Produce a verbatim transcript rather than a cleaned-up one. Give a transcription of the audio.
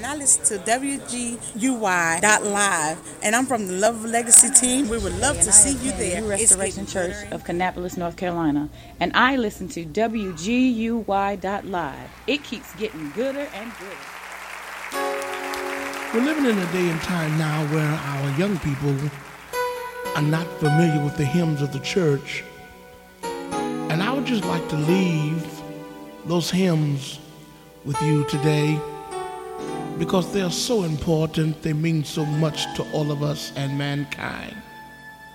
I listen to W G U Y dot live, and I'm from the Love of Legacy team. We would love And to I see you attend there. New It's Restoration getting Church better. of Kannapolis, North Carolina, and I listen to W G U Y dot live. It keeps getting gooder and gooder. We're living in a day and time now where our young people are not familiar with the hymns of the church. And I would just like to leave those hymns with you today because they are so important. They mean so much to all of us and mankind.